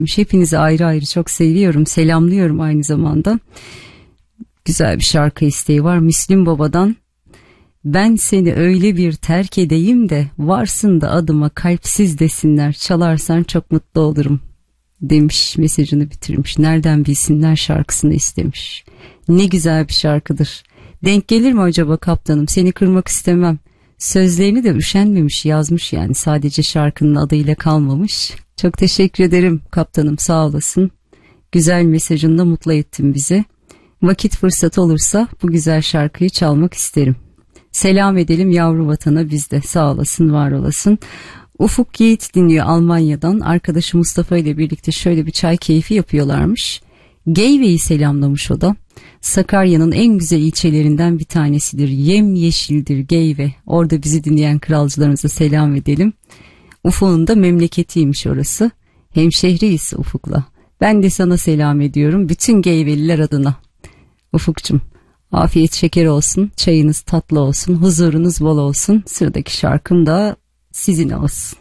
Hepinizi ayrı ayrı çok seviyorum, selamlıyorum aynı zamanda. Güzel bir şarkı isteği var Müslüm Baba'dan. Ben seni öyle bir terk edeyim de varsın da adıma kalpsiz desinler, çalarsan çok mutlu olurum demiş, mesajını bitirmiş. Nereden bilsinler şarkısını istemiş. Ne güzel bir şarkıdır. Denk gelir mi acaba kaptanım? Seni kırmak istemem. Sözlerini de üşenmemiş yazmış, yani sadece şarkının adıyla kalmamış. Çok teşekkür ederim kaptanım, sağ olasın. Güzel mesajınla mutlu ettin bizi. Vakit fırsat olursa bu güzel şarkıyı çalmak isterim. Selam edelim yavru vatana biz de, sağ olasın, var olasın. Ufuk Yiğit dinliyor Almanya'dan. Arkadaşı Mustafa ile birlikte şöyle bir çay keyfi yapıyorlarmış. Geyve'yi selamlamış o da. Sakarya'nın en güzel ilçelerinden bir tanesidir. Yemyeşildir Geyve. Orada bizi dinleyen kralcılarımıza selam edelim. Ufuk'un da memleketiymiş orası. Hemşehriyiz Ufuk'la. Ben de sana selam ediyorum bütün Geyveliler adına. Ufuk'cum, afiyet şeker olsun, çayınız tatlı olsun, huzurunuz bol olsun. Sıradaki şarkım da sizin olsun.